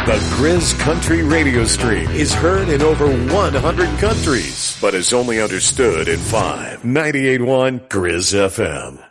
The Grizz Country radio stream is heard in over 100 countries, but is only understood in 5. 98.1 Grizz FM.